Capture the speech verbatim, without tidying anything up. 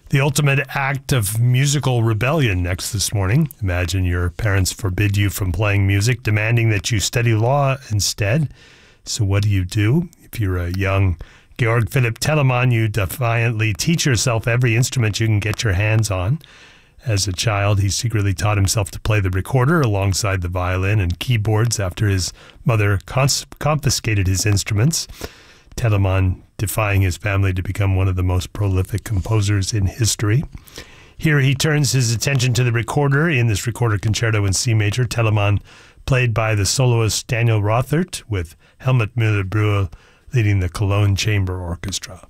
The ultimate act of musical rebellion next this morning. Imagine your parents forbid you from playing music, demanding that you study law instead. So what do you do? If you're a young Georg Philipp Telemann, you defiantly teach yourself every instrument you can get your hands on. As a child, he secretly taught himself to play the recorder alongside the violin and keyboards after his mother cons- confiscated his instruments. Telemann defying his family to become one of the most prolific composers in history. Here he turns his attention to the recorder in this recorder concerto in C major. Telemann played by the soloist Daniel Rothert with Helmut Müller-Brühl leading the Cologne Chamber Orchestra.